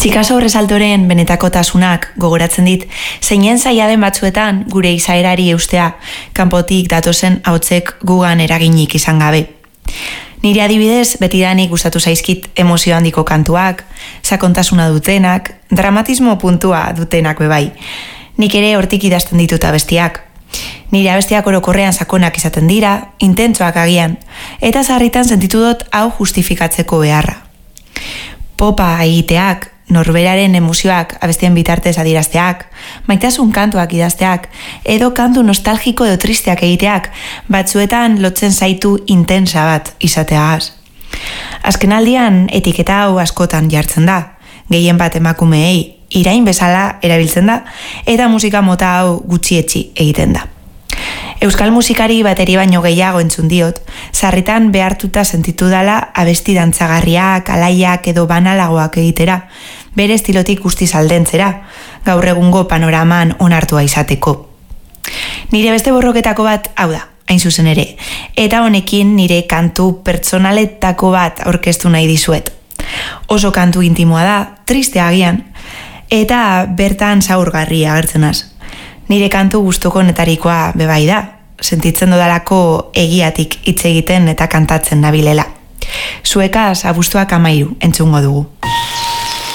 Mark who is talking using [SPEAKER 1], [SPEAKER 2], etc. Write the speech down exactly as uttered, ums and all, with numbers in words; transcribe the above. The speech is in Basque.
[SPEAKER 1] Txika sobresaltoren benetakotasunak gogoratzen dit, zeinen zaila den batzuetan gure izaerari eustea, kanpotik datozen hautsek gugan eraginik izan gabe. Nire adibidez, betidanik gustatu zaizkit emozio handiko kantuak, sakontasuna dutenak, dramatismo puntua dutenak bebai. Nik ere hortik idazten dituta bestiak. Nire abestiak orokorrean sakonak izaten dira, intentsoak agian, eta sarritan sentitu dut hau justifikatzeko beharra. Popa egiteak, norberaren emozioak abestien bitartez adierazteak, maitasun kantuak idazteak, edo kantu nostalgiko edo tristeak egiteak, batzuetan lotzen zaitu intensa bat izateagaz. Azkenaldian etiketa hau askotan jartzen da, gehien bat emakumeei irain bezala erabiltzen da, eta musika mota hau gutxietxi egiten da. Euskal musikari bateri baino gehiago entzun diot, sarritan behartuta sentitu dala abesti dantzagarriak, alaiak edo banalagoak egitera, bere estilotik guztiz aldentzera, gaur egungo panoraman onartua izateko. Nire beste borroketako bat hau da, hain zuzen ere, eta honekin nire kantu pertsonaletako bat aurkeztu nahi dizuet. Oso kantu intimoa da, triste agian, eta bertan zaurgarri agertzenaz. Nire kantu gustuko netarikoa bebai da, sentitzen dodalako egiatik hitz egiten eta kantatzen nabilela. Zuekaz abuztuak amairu entzungo dugu.